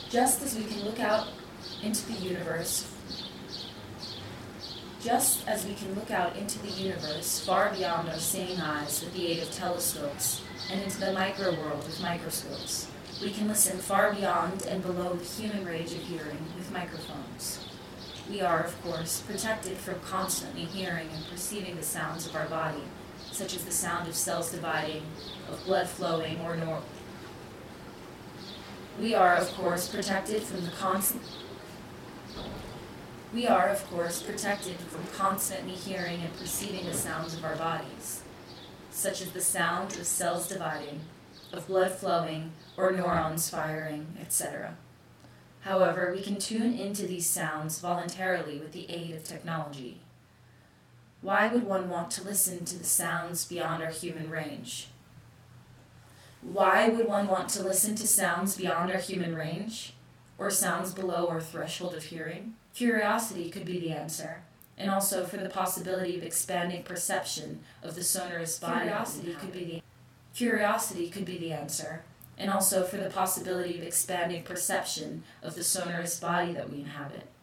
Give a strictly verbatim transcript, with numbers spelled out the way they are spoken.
Just as we can look out into the universe, just as we can look out into the universe far beyond our seeing eyes with the aid of telescopes, and into the micro-world with microscopes, we can listen far beyond and below the human range of hearing with microphones. We are, of course, protected from constantly hearing and perceiving the sounds of our body, such as the sound of cells dividing, of blood flowing, or nor- We are, of course, protected from the constant. We are, of course, protected from constantly hearing and perceiving the sounds of our bodies, such as the sound of cells dividing, of blood flowing, or neurons firing, et cetera. However, we can tune into these sounds voluntarily with the aid of technology. Why would one want to listen to the sounds beyond our human range? Why would one want to listen to sounds beyond our human range, or sounds below our threshold of hearing? Curiosity could be the answer, and also for the possibility of expanding perception of the sonorous body. Curiosity could be the Curiosity could be the answer, and also for the possibility of expanding perception of the sonorous body that we inhabit.